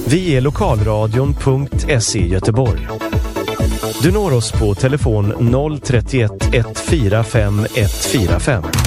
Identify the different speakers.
Speaker 1: Vi är lokalradion.se Göteborg. Du når oss på telefon 031 145 145.